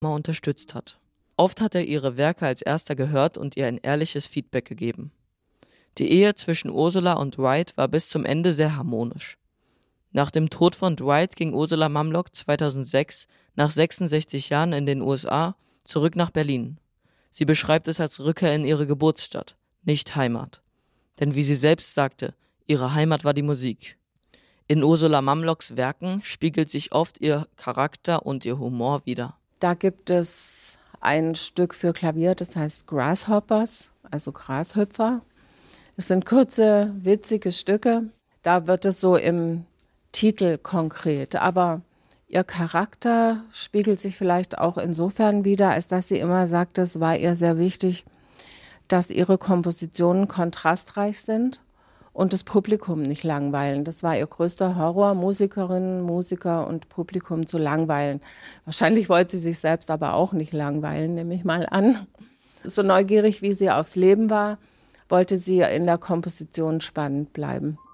unterstützt hat. Oft hat er ihre Werke als erster gehört und ihr ein ehrliches Feedback gegeben. Die Ehe zwischen Ursula und Dwight war bis zum Ende sehr harmonisch. Nach dem Tod von Dwight ging Ursula Mamlock 2006 nach 66 Jahren in den USA zurück nach Berlin. Sie beschreibt es als Rückkehr in ihre Geburtsstadt, nicht Heimat. Denn wie sie selbst sagte, ihre Heimat war die Musik. In Ursula Mamlocks Werken spiegelt sich oft ihr Charakter und ihr Humor wider. Da gibt es ein Stück für Klavier, das heißt Grasshoppers, also Grashüpfer. Es sind kurze, witzige Stücke. Da wird es so im Titel konkret. Aber ihr Charakter spiegelt sich vielleicht auch insofern wider, als dass sie immer sagt, es war ihr sehr wichtig, dass ihre Kompositionen kontrastreich sind und das Publikum nicht langweilen. Das war ihr größter Horror, Musikerinnen, Musiker und Publikum zu langweilen. Wahrscheinlich wollte sie sich selbst aber auch nicht langweilen, nehme ich mal an. So neugierig, wie sie aufs Leben war, wollte sie in der Komposition spannend bleiben.